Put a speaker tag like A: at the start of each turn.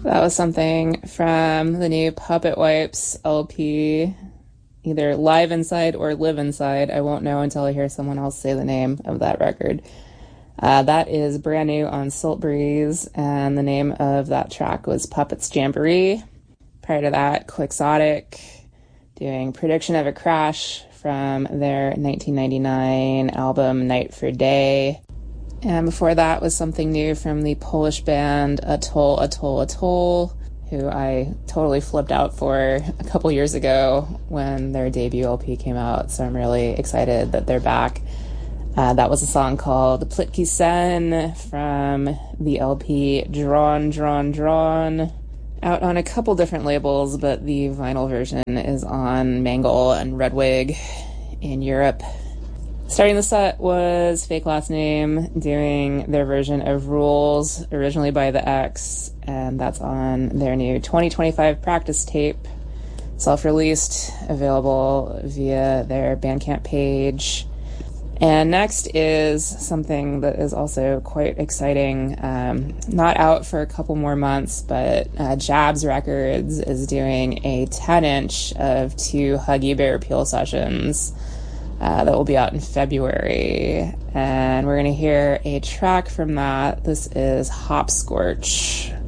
A: That was something from the new Puppet Wipes LP, either Live Inside or Live Inside. I won't know until I hear someone else say the name of that record. That is brand new on Silt Breeze, and the name of that track was Puppets Jamboree. Prior to that, Quixotic doing Prediction of a Crash from their 1999 album Night for Day. And before that was something new from the Polish band Atoll Atoll Atoll, who I totally flipped out for a couple years ago when their debut LP came out, so I'm really excited that they're back. That was a song called Plitki Sen from the LP Drawn, Drawn, Drawn, out on a couple different labels, but the vinyl version is on Mangle and Redwig in Europe. Starting the set was Fake Last Name doing their version of Rules, originally by The X, and that's on their new 2025 practice tape, self-released, available via their Bandcamp page. And next is something that is also quite exciting, not out for a couple more months, but Jabs Records is doing a 10-inch of 2 Huggy Bear Peel sessions that will be out in February. And we're going to hear a track from that. This is Hopscorch.